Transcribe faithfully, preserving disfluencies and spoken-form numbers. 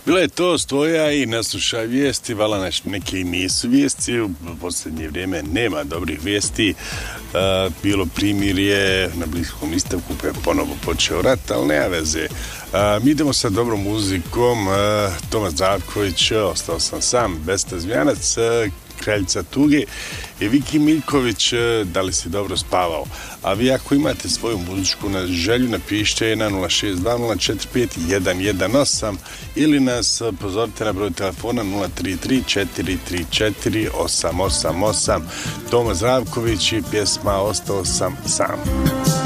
Bila je to stoja i naslušaj vijesti, vala naš neke i nisu vijesti, u posljednje vrijeme nema dobrih vijesti, uh, bilo primirje na Bliskom istoku, pa je ponovo počeo rat, ali nema veze. Uh, mi idemo sa dobrom muzikom, uh, Tomas Zdravković, ostao sam sam, Besta Zvijanac, uh, Kraljica tuge i Viki Miljković, da li si dobro spavao. A vi ako imate svoju muzičku na želju, napišite na nula šest dva nula četiri pet jedan jedan osam ili nas pozovite na broj telefona nula tri tri četiri tri četiri osam osam osam. Tomas Zdravković i pjesma Ostao sam sam.